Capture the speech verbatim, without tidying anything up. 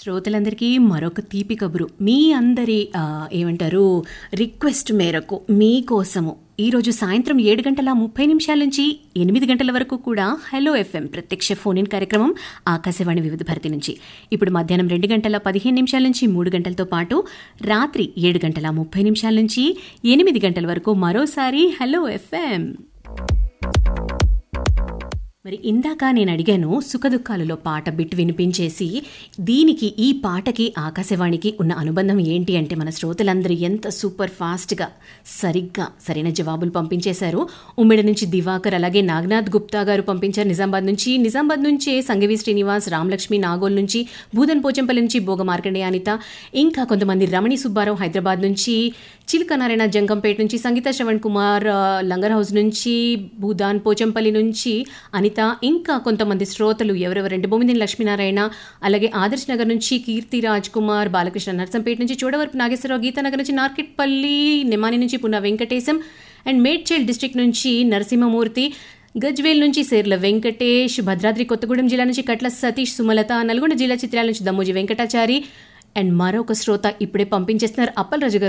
శ్రోతలందరికీ మరొక తీపి కబురు. మీ అందరి ఆ, ఏమంటారు రిక్వెస్ట్ మేరకు మీకోసము ఈరోజు సాయంత్రం ఏడు గంటల ముప్పై నిమిషాల నుంచి ఎనిమిది గంటల వరకు కూడా హలో ఎఫ్ఎం ప్రత్యక్ష ఫోన్ ఇన్ కార్యక్రమం ఆకాశవాణి వివిధ భారతి నుంచి. ఇప్పుడు మధ్యాహ్నం రెండు గంటల పదిహేను నిమిషాల నుంచి మూడు గంటలతో పాటు రాత్రి ఏడు గంటల ముప్పై నిమిషాల నుంచి ఎనిమిది గంటల వరకు మరోసారి హలో ఎఫ్ఎం. మరి ఇందాక నేను అడిగాను సుఖదుఖాలలో పాట బిట్ వినిపించేసి దీనికి ఈ పాటకి ఆకాశవాణికి ఉన్న అనుబంధం ఏంటి అంటే మన శ్రోతలందరూ ఎంత సూపర్ ఫాస్ట్గా సరిగ్గా సరైన జవాబులు పంపించేశారు. ఉమ్మిడి నుంచి దివాకర్, అలాగే నాగనాథ్ గుప్తా గారు పంపించారు నిజామాబాద్ నుంచి. నిజామాబాద్ నుంచే సంగవి శ్రీనివాస్, రామలక్ష్మి నాగోల్ నుంచి, భూదన్ పోచంపల్లి నుంచి భోగ మార్కండే అనిత, ఇంకా కొంతమంది రమణి సుబ్బారావు హైదరాబాద్ నుంచి, చిలుక నారాయణ జంగంపేట నుంచి, సంగీత శ్రవణ్ కుమార్ లంగర్ హౌస్ నుంచి, భూదాన్ పోచంపల్లి నుంచి అనిత, ఇంకా కొంతమంది శ్రోతలు ఎవరెవరంటే బొమ్మిదిని లక్ష్మీనారాయణ, అలాగే ఆదర్శ్ నగర్ నుంచి కీర్తి రాజ్ కుమార్, బాలకృష్ణ నర్సంపేట నుంచి, చోడవరపు నాగేశ్వరరావు, గీతానగర్ నుంచి నార్కెట్పల్లి, నిమాని నుంచి పున్న వెంకటేశం, అండ్ మేడ్చల్ డిస్ట్రిక్ట్ నుంచి నరసింహమూర్తి, గజ్వేల్ నుంచి సేర్ల వెంకటేష్, భద్రాద్రి కొత్తగూడెం జిల్లా నుంచి కట్ల సతీష్ సుమలత, నల్గొండ జిల్లా చిత్రాల నుంచి దమ్మోజీ వెంకటాచారి, అండ్ మరొక శ్రోత ఇప్పుడే పంపించేస్తున్నారు అప్పల్ రాజు గారు